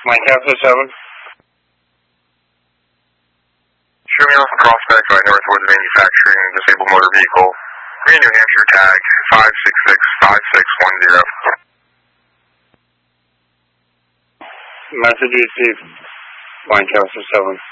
Lancaster 7. Show me off a prospect right northward manufacturing disabled motor vehicle. Green New Hampshire tag 5665610. Message received. Lancaster 7.